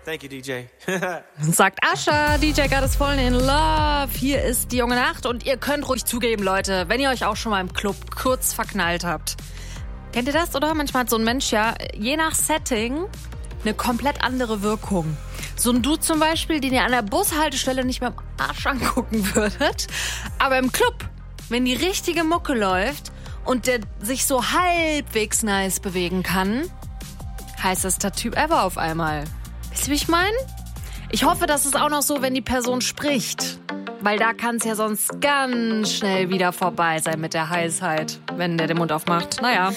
Thank you, DJ. Sagt Ascha, DJ God is falling in love. Hier ist die junge Nacht und ihr könnt ruhig zugeben, Leute, wenn ihr euch auch schon mal im Club kurz verknallt habt. Kennt ihr das, oder? Manchmal hat so ein Mensch ja, je nach Setting, eine komplett andere Wirkung. So ein Dude zum Beispiel, den ihr an der Bushaltestelle nicht mehr am Arsch angucken würdet. Aber im Club, wenn die richtige Mucke läuft und der sich so halbwegs nice bewegen kann, heißester Typ ever auf einmal. Wisst ihr, wie ich meine? Ich hoffe, das ist auch noch so, wenn die Person spricht. Weil da kann es ja sonst ganz schnell wieder vorbei sein mit der Heißheit, wenn der den Mund aufmacht. Naja.